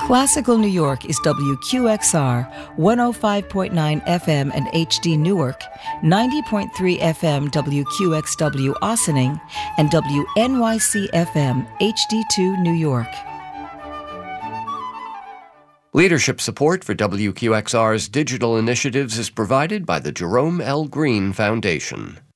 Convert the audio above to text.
Classical New York is WQXR 105.9 FM and HD Newark, 90.3 FM WQXW Ossining, and WNYC FM HD2 New York. Leadership support for WQXR's digital initiatives is provided by the Jerome L. Green Foundation.